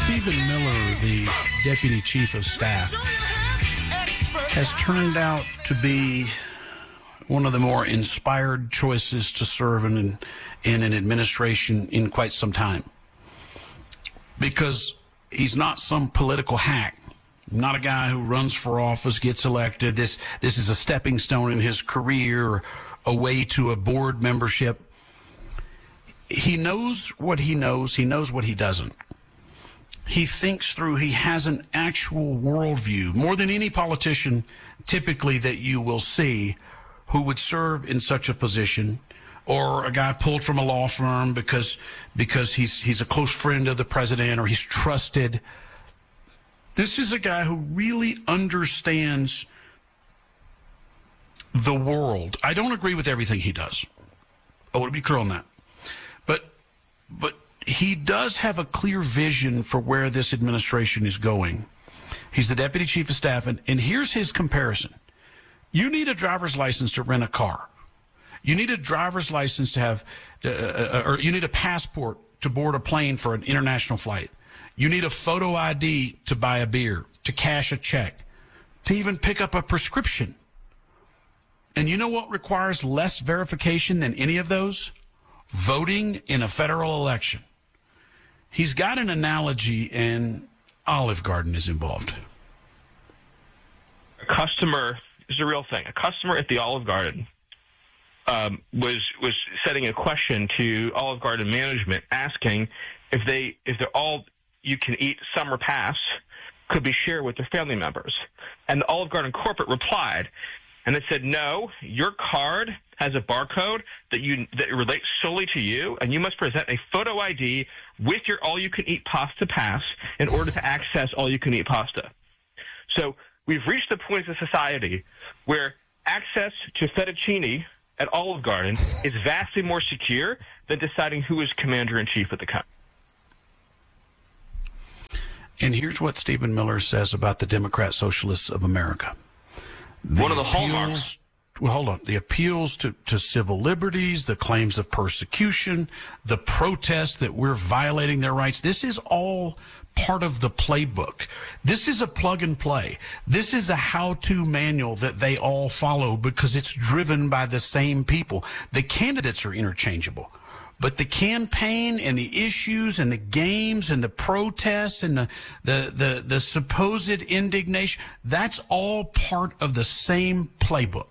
Stephen Miller, the Deputy Chief of Staff, has turned out to be one of the more inspired choices to serve in an administration in quite some time. Because he's not some political hack, not a guy who runs for office, gets elected. This is a stepping stone in his career, a way to a board membership. He knows what he knows. He knows what he doesn't. He thinks through. He has an actual worldview, more than any politician typically that you will see who would serve in such a position, or a guy pulled from a law firm because he's a close friend of the president or he's trusted. This is a guy who really understands the world. I don't agree with everything he does. I want to be clear on that. But he does have a clear vision for where this administration is going. He's the Deputy Chief of Staff, and here's his comparison. You need a driver's license to rent a car. You need a driver's license to have, or you need a passport to board a plane for an international flight. You need a photo ID to buy a beer, to cash a check, to even pick up a prescription. And you know what requires less verification than any of those? Voting in a federal election. He's got an analogy, and Olive Garden is involved. A customer is a real thing. A customer at the Olive Garden was setting a question to Olive Garden management, asking if their all-you-can-eat summer pass could be shared with their family members. And the Olive Garden corporate replied, and it said, no, your card has a barcode that relates solely to you, and you must present a photo ID with your all-you-can-eat pasta pass in order to access all-you-can-eat pasta. So we've reached the point as a society where access to fettuccine at Olive Garden is vastly more secure than deciding who is commander-in-chief of the country. And here's what Stephen Miller says about the Democrat Socialists of America. One of the hallmarks. Well, hold on. The appeals to civil liberties, the claims of persecution, the protests that we're violating their rights. This is all part of the playbook. This is a plug and play. This is a how-to manual that they all follow because it's driven by the same people. The candidates are interchangeable. But the campaign and the issues and the games and the protests and the supposed indignation, that's all part of the same playbook.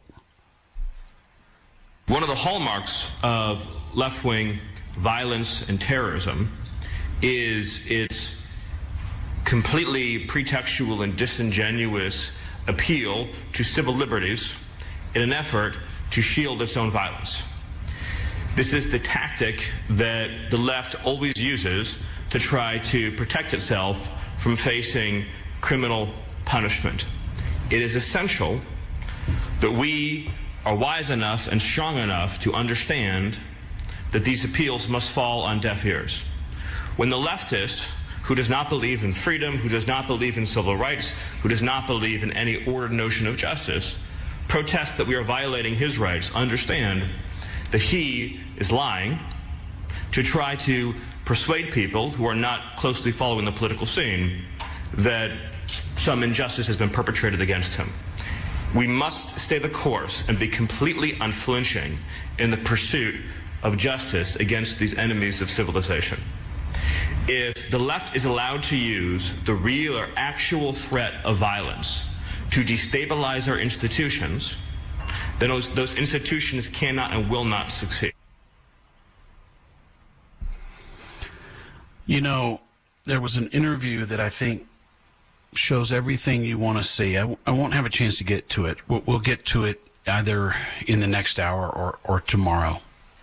One of the hallmarks of left-wing violence and terrorism is its completely pretextual and disingenuous appeal to civil liberties in an effort to shield its own violence. This is the tactic that the left always uses to try to protect itself from facing criminal punishment. It is essential that we are wise enough and strong enough to understand that these appeals must fall on deaf ears. When the leftist, who does not believe in freedom, who does not believe in civil rights, who does not believe in any ordered notion of justice, protests that we are violating his rights, understand that he is lying to try to persuade people who are not closely following the political scene that some injustice has been perpetrated against him. We must stay the course and be completely unflinching in the pursuit of justice against these enemies of civilization. If the left is allowed to use the real or actual threat of violence to destabilize our institutions, then those institutions cannot and will not succeed. You know, there was an interview that I think shows everything you want to see. I won't have a chance to get to it. We'll get to it either in the next hour or tomorrow.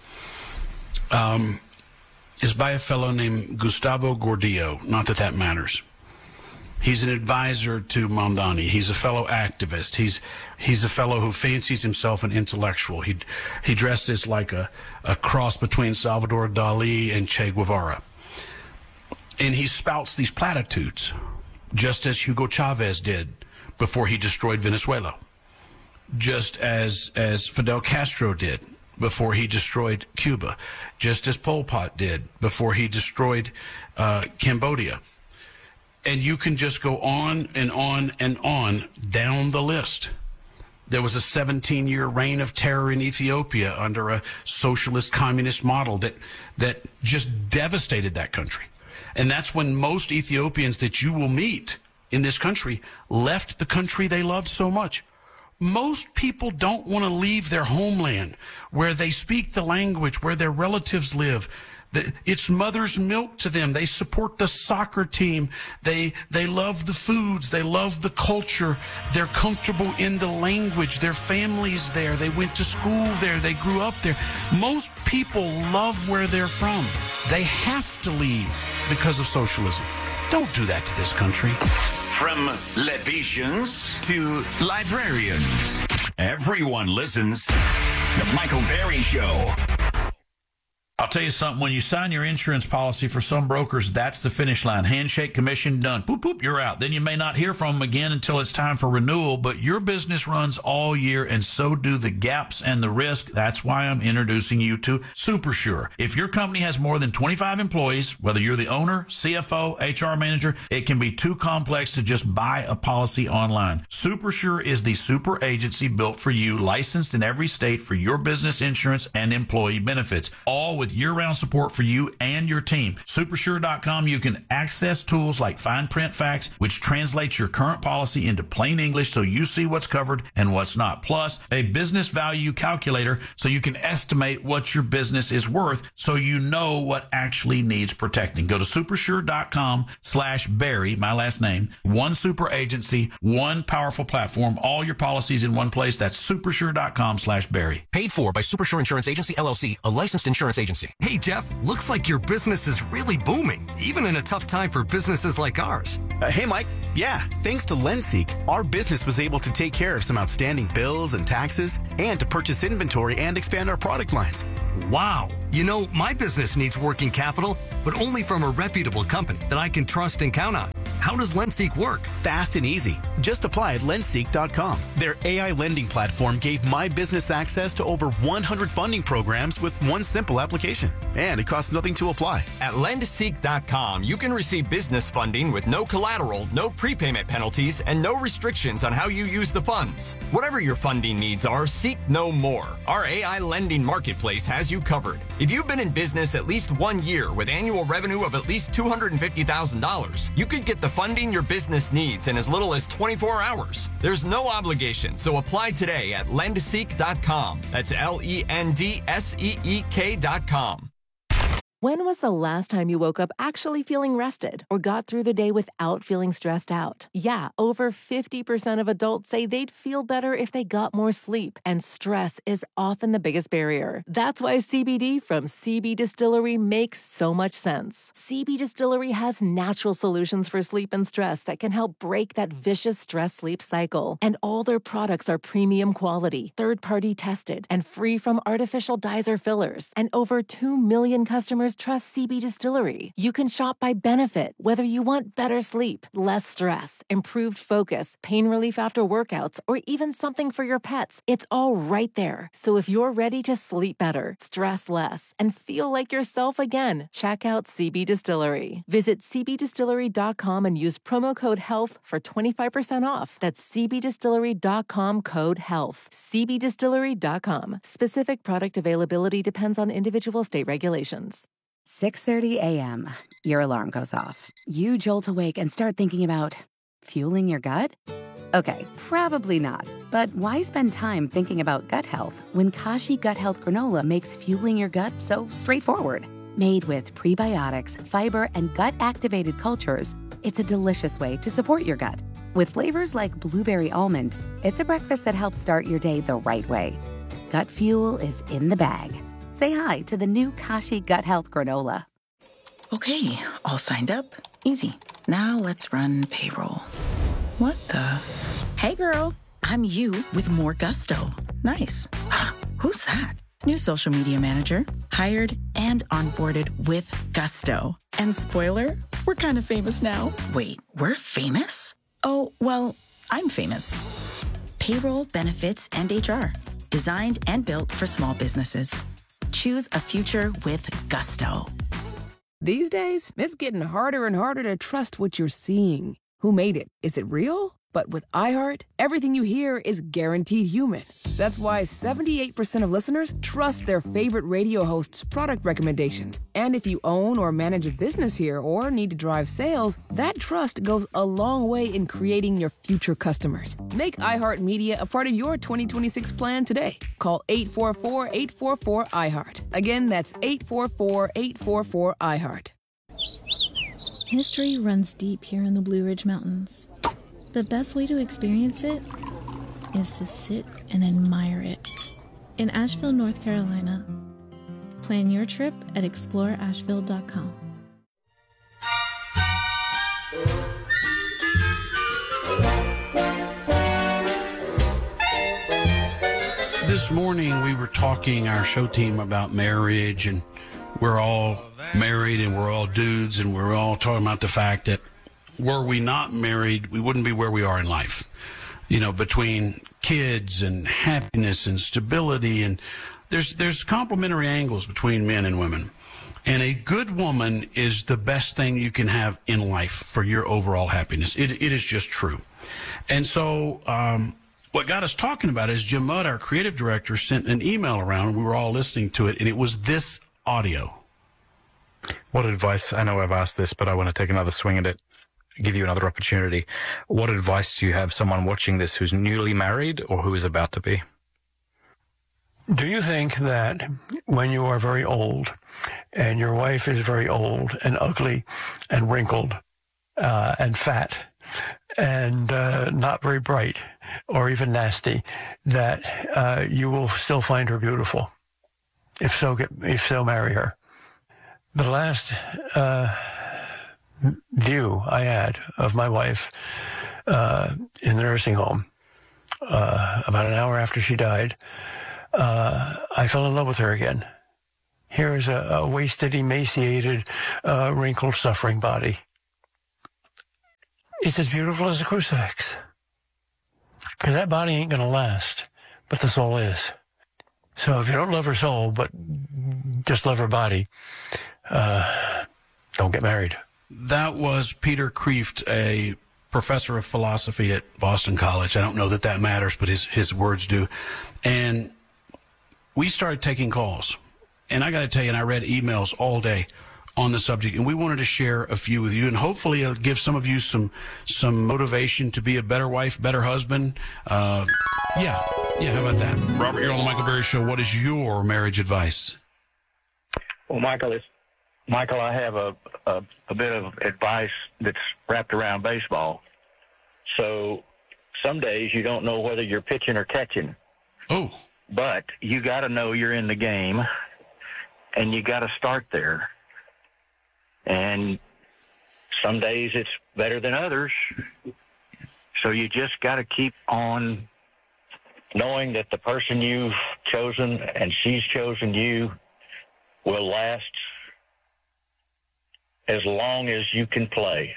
Is by a fellow named Gustavo Gordillo. Not that that matters. He's an advisor to Mamdani. He's a fellow activist. He's a fellow who fancies himself an intellectual. He dresses like a cross between Salvador Dali and Che Guevara. And he spouts these platitudes, just as Hugo Chavez did before he destroyed Venezuela, just as Fidel Castro did before he destroyed Cuba, just as Pol Pot did before he destroyed Cambodia. And you can just go on and on and on down the list. There was a 17-year reign of terror in Ethiopia under a socialist communist model that just devastated that country. And that's when most Ethiopians that you will meet in this country left the country they loved so much. Most people don't want to leave their homeland where they speak the language, where their relatives live. It's mother's milk to them. They support the soccer team. They love the foods. They love the culture. They're comfortable in the language. Their family's there. They went to school there. They grew up there. Most people love where they're from. They have to leave because of socialism. Don't do that to this country. From Levitians to librarians, everyone listens. The Michael Berry Show. I'll tell you something, when you sign your insurance policy, for some brokers, that's the finish line. Handshake, commission, done. Boop, boop, you're out. Then you may not hear from them again until it's time for renewal, but your business runs all year, and so do the gaps and the risk. That's why I'm introducing you to SuperSure. If your company has more than 25 employees, whether you're the owner, CFO, HR manager, it can be too complex to just buy a policy online. SuperSure is the super agency built for you, licensed in every state for your business insurance and employee benefits, all with year-round support for you and your team. Supersure.com, you can access tools like Fine Print Facts, which translates your current policy into plain English so you see what's covered and what's not. Plus, a business value calculator so you can estimate what your business is worth so you know what actually needs protecting. Go to supersure.com/Barry, my last name. One super agency, one powerful platform, all your policies in one place. That's supersure.com/Barry. Paid for by Supersure Insurance Agency, LLC, a licensed insurance agency. Hey, Jeff, looks like your business is really booming, even in a tough time for businesses like ours. Hey, Mike. Yeah, thanks to LendSeek, our business was able to take care of some outstanding bills and taxes and to purchase inventory and expand our product lines. Wow. You know, my business needs working capital, but only from a reputable company that I can trust and count on. How does LendSeek work? Fast and easy. Just apply at lendseek.com. Their AI lending platform gave my business access to over 100 funding programs with one simple application. And it costs nothing to apply. At lendseek.com, you can receive business funding with no collateral, no prepayment penalties, and no restrictions on how you use the funds. Whatever your funding needs are, seek no more. Our AI lending marketplace has you covered. If you've been in business at least 1 year with annual revenue of at least $250,000, you could get the funding your business needs in as little as 24 hours. There's no obligation, so apply today at lendseek.com. That's LENDSEEK.com. When was the last time you woke up actually feeling rested or got through the day without feeling stressed out? Yeah, over 50% of adults say they'd feel better if they got more sleep, and stress is often the biggest barrier. That's why CBD from CB Distillery makes so much sense. CB Distillery has natural solutions for sleep and stress that can help break that vicious stress-sleep cycle. And all their products are premium quality, third-party tested, and free from artificial dyes or fillers. And over 2 million customers trust CB Distillery. You can shop by benefit, whether you want better sleep, less stress, improved focus, pain relief after workouts, or even something for your pets. It's all right there. So if you're ready to sleep better, stress less, and feel like yourself again, check out CB Distillery. Visit cbdistillery.com and use promo code HEALTH for 25% off. That's cbdistillery.com, code HEALTH. cbdistillery.com. Specific product availability depends on individual state regulations. 6:30 a.m. Your alarm goes off. You jolt awake and start thinking about fueling your gut? Okay, probably not. But why spend time thinking about gut health when Kashi Gut Health Granola makes fueling your gut so straightforward? Made with prebiotics, fiber, and gut-activated cultures, it's a delicious way to support your gut. With flavors like blueberry almond, it's a breakfast that helps start your day the right way. Gut fuel is in the bag. Say hi to the new Kashi Gut Health Granola. Okay, all signed up. Easy. Now let's run payroll. What the? Hey girl, I'm you with more gusto. Nice. Who's that? New social media manager. Hired and onboarded with gusto. And spoiler, we're kind of famous now. Wait, we're famous? Oh, well, I'm famous. Payroll, benefits, and HR. Designed and built for small businesses. Choose a future with gusto. These days, it's getting harder and harder to trust what you're seeing. Who made it? Is it real? But with iHeart, everything you hear is guaranteed human. That's why 78% of listeners trust their favorite radio hosts' product recommendations. And if you own or manage a business here or need to drive sales, that trust goes a long way in creating your future customers. Make iHeartMedia a part of your 2026 plan today. Call 844-844-iHeart. Again, that's 844-844-iHeart. History runs deep here in the Blue Ridge Mountains. The best way to experience it is to sit and admire it. In Asheville, North Carolina. Plan your trip at exploreasheville.com. This morning we were talking, our show team, about marriage, and we're all married and we're all dudes, and we're all talking about the fact that were we not married, we wouldn't be where we are in life. You know, between kids and happiness and stability, and there's complementary angles between men and women. And a good woman is the best thing you can have in life for your overall happiness. It is just true. And so what got us talking about is Jim Mudd, our creative director, sent an email around, and we were all listening to it, and it was this audio. What advice, I know I've asked this, but I want to take another swing at it, give you another opportunity. What advice do you have someone watching this who's newly married or who is about to be? Do you think that when you are very old and your wife is very old and ugly and wrinkled and fat and not very bright or even nasty, that you will still find her beautiful? If so, marry her. The last view I had of my wife in the nursing home, about an hour after she died, I fell in love with her again. Here is a wasted, emaciated, wrinkled, suffering body. It's as beautiful as a crucifix. Because that body ain't going to last, but the soul is. So if you don't love her soul, but just love her body, don't get married. That was Peter Kreeft, a professor of philosophy at Boston College. I don't know that matters, but his words do. And we started taking calls. And I got to tell you, and I read emails all day on the subject, and we wanted to share a few with you, and hopefully it'll give some of you some motivation to be a better wife, better husband. Yeah, how about that? Robert, you're on the Michael Berry Show. What is your marriage advice? Well, Michael, I have a bit of advice that's wrapped around baseball. So some days you don't know whether you're pitching or catching. Oh. But you got to know you're in the game, and you got to start there. And some days it's better than others. So you just got to keep on knowing that the person you've chosen and she's chosen you will last as long as you can play.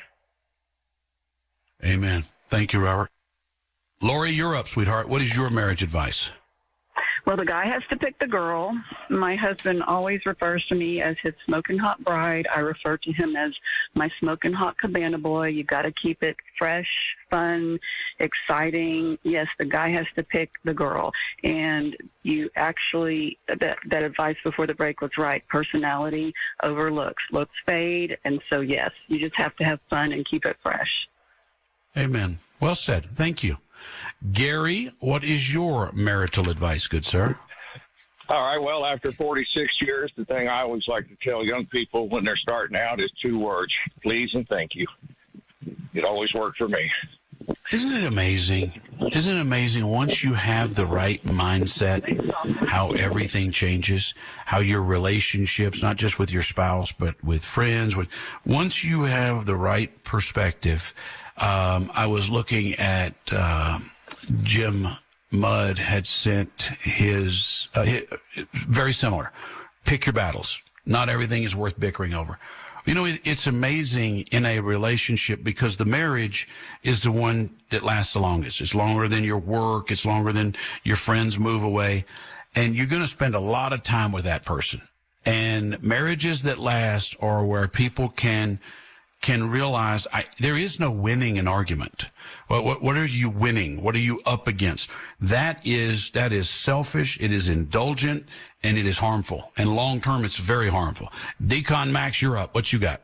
Amen. Thank you, Robert. Lori, you're up, sweetheart. What is your marriage advice? Well, the guy has to pick the girl. My husband always refers to me as his smoking hot bride. I refer to him as my smoking hot cabana boy. You got to keep it fresh, fun, exciting. Yes, the guy has to pick the girl. And you actually, that advice before the break was right. Personality over looks. Looks fade. And so, yes, you just have to have fun and keep it fresh. Amen. Well said. Thank you. Gary, what is your marital advice, good sir? All right. Well, after 46 years, the thing I always like to tell young people when they're starting out is 2 words: please and thank you. It always worked for me. Isn't it amazing? Isn't it amazing once you have the right mindset, how everything changes, how your relationships, not just with your spouse, but with friends, once you have the right perspective. I was looking at Jim Mudd had sent his very similar. Pick your battles. Not everything is worth bickering over. You know, it's amazing in a relationship because the marriage is the one that lasts the longest. It's longer than your work. It's longer than your friends move away. And you're going to spend a lot of time with that person. And marriages that last are where people can realize there is no winning an argument. What are you winning? What are you up against? That is selfish. It is indulgent, and it is harmful. And long term, it's very harmful. Deacon Max, you're up. What you got?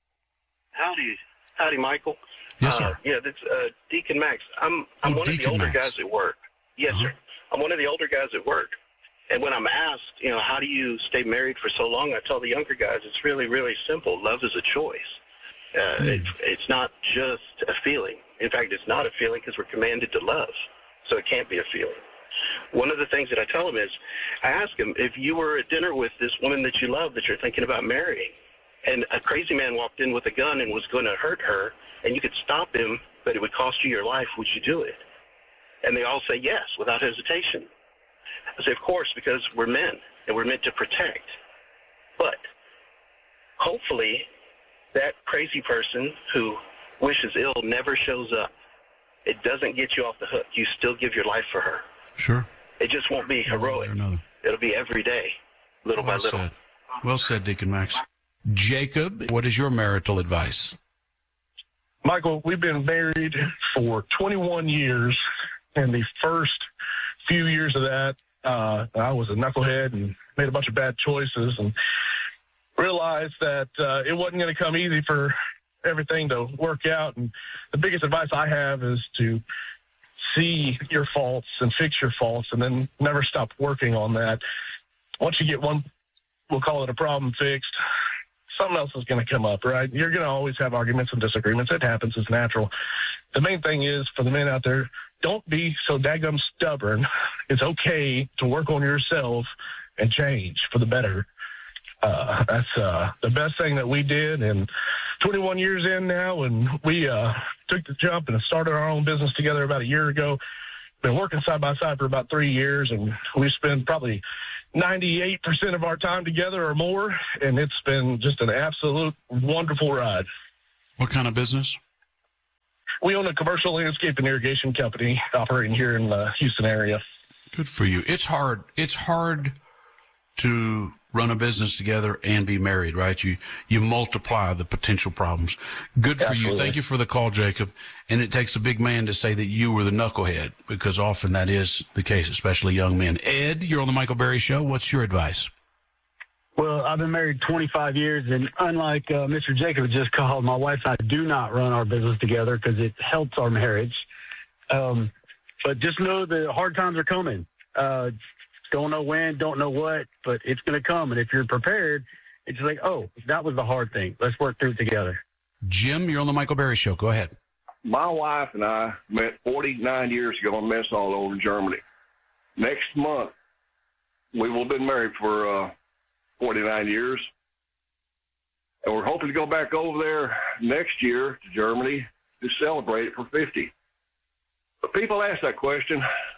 Howdy, Michael. Yes, sir. Yeah, that's Deacon Max. I'm one of the older guys at work. Yes, sir. I'm one of the older guys at work. And when I'm asked, how do you stay married for so long, I tell the younger guys it's really, really simple. Love is a choice. It's not just a feeling. In fact, it's not a feeling because we're commanded to love. So it can't be a feeling. One of the things that I tell them is, I ask them, if you were at dinner with this woman that you love, that you're thinking about marrying, and a crazy man walked in with a gun and was going to hurt her, and you could stop him, but it would cost you your life, would you do it? And they all say yes, without hesitation. I say, of course, because we're men, and we're meant to protect. But hopefully that crazy person who wishes ill never shows up. It doesn't get you off the hook. You still give your life for her. Sure. It just won't be heroic. It'll be every day, little by little. Well said, Deacon Max. Jacob, what is your marital advice? Michael, we've been married for 21 years, and the first few years of that, I was a knucklehead and made a bunch of bad choices and realized that it wasn't going to come easy for everything to work out. And the biggest advice I have is to see your faults and fix your faults and then never stop working on that. Once you get one, we'll call it a problem fixed, something else is going to come up, right? You're going to always have arguments and disagreements. It happens. It's natural. The main thing is, for the men out there, don't be so daggum stubborn. It's okay to work on yourself and change for the better. That's the best thing that we did. And 21 years in now, and we took the jump and started our own business together about a year ago. Been working side by side for about 3 years, and we spend probably 98% of our time together or more, and it's been just an absolute wonderful ride. What kind of business? We own a commercial landscape and irrigation company operating here in the Houston area. Good for you. It's hard. It's hard to run a business together and be married, right? You multiply the potential problems. Good for you. Thank you for the call, Jacob. And it takes a big man to say that you were the knucklehead, because often that is the case, especially young men. Ed, you're on the Michael Berry Show. What's your advice? Well, I've been married 25 years, and unlike Mr. Jacob just called, my wife and I do not run our business together because it helps our marriage. But just know the hard times are coming. Don't know when, don't know what, but it's going to come. And if you're prepared, it's like, oh, that was the hard thing. Let's work through it together. Jim, you're on the Michael Berry Show. Go ahead. My wife and I met 49 years ago in Messall over in Germany. Next month, we will have been married for 49 years. And we're hoping to go back over there next year to Germany to celebrate it for 50. But people ask that question,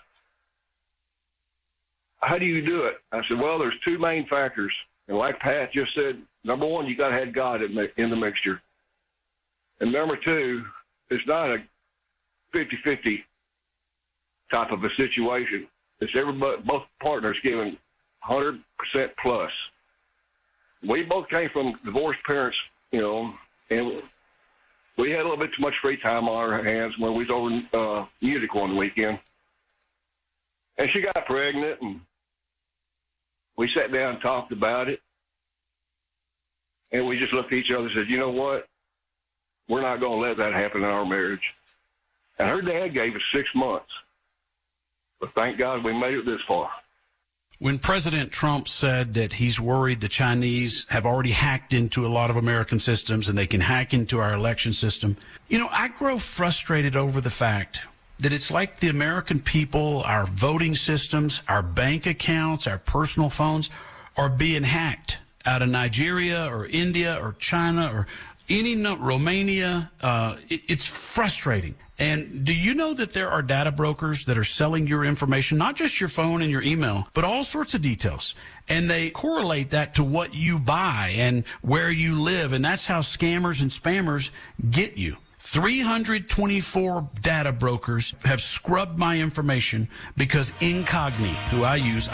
how do you do it? I said, well, there's two main factors. And like Pat just said, number one, you got to have God in the mixture. And number two, it's not a 50-50 type of a situation. It's everybody, both partners giving 100% plus. We both came from divorced parents, and we had a little bit too much free time on our hands when we was over music one weekend. And she got pregnant, and we sat down and talked about it. And we just looked at each other and said, you know what? We're not going to let that happen in our marriage. And her dad gave us 6 months. But thank God we made it this far. When President Trump said that he's worried the Chinese have already hacked into a lot of American systems and they can hack into our election system, I grow frustrated over the fact that it's like the American people, our voting systems, our bank accounts, our personal phones are being hacked out of Nigeria or India or China or Romania. It's frustrating. And do you know that there are data brokers that are selling your information, not just your phone and your email, but all sorts of details? And they correlate that to what you buy and where you live. And that's how scammers and spammers get you. 324 data brokers have scrubbed my information because Incogni, who I use,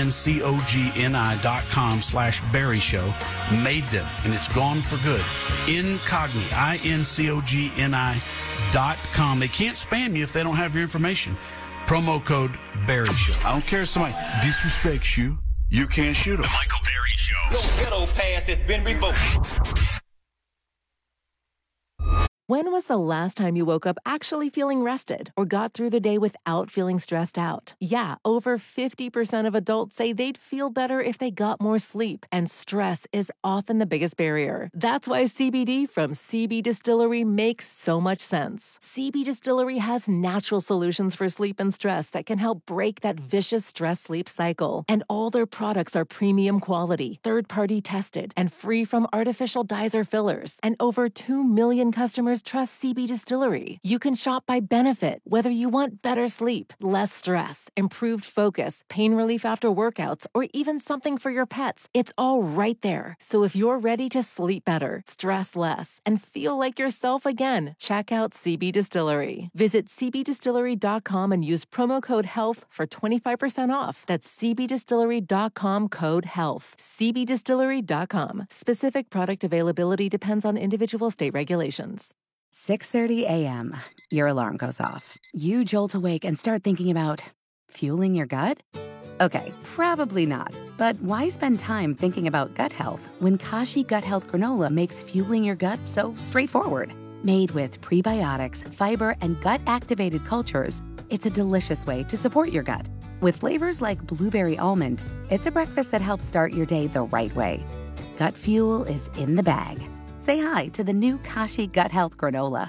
incogni.com/Barry Show, made them, and it's gone for good. Incogni, incogni.com. They can't spam you if they don't have your information. Promo code Barry Show. I don't care if somebody disrespects you. You can't shoot them. The Michael Barry Show. Your ghetto pass has been revoked. When was the last time you woke up actually feeling rested or got through the day without feeling stressed out? Yeah, over 50% of adults say they'd feel better if they got more sleep, and stress is often the biggest barrier. That's why CBD from CB Distillery makes so much sense. CB Distillery has natural solutions for sleep and stress that can help break that vicious stress-sleep cycle. And all their products are premium quality, third-party tested, and free from artificial dyes or fillers. And over 2 million customers trust CB Distillery. You can shop by benefit, whether you want better sleep, less stress, improved focus, pain relief after workouts, or even something for your pets. It's all right there. So if you're ready to sleep better, stress less, and feel like yourself again, check out CB Distillery. Visit cbdistillery.com and use promo code HEALTH for 25% off. That's cbdistillery.com, code HEALTH. cbdistillery.com. Specific product availability depends on individual state regulations. 6:30 a.m. Your alarm goes off. You jolt awake and start thinking about fueling your gut? Okay, probably not. But why spend time thinking about gut health when Kashi Gut Health Granola makes fueling your gut so straightforward? Made with prebiotics, fiber, and gut-activated cultures, it's a delicious way to support your gut. With flavors like blueberry almond, it's a breakfast that helps start your day the right way. Gut fuel is in the bag. Say hi to the new Kashi Gut Health Granola.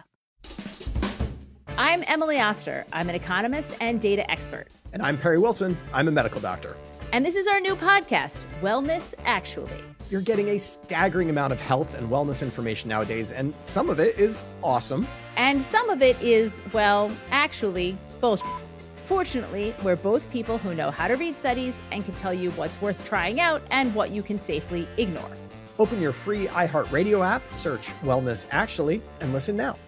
I'm Emily Oster. I'm an economist and data expert. And I'm Perry Wilson. I'm a medical doctor. And this is our new podcast, Wellness Actually. You're getting a staggering amount of health and wellness information nowadays, and some of it is awesome. And some of it is, well, actually, bullshit. Fortunately, we're both people who know how to read studies and can tell you what's worth trying out and what you can safely ignore. Open your free iHeartRadio app, search Wellness Actually, and listen now.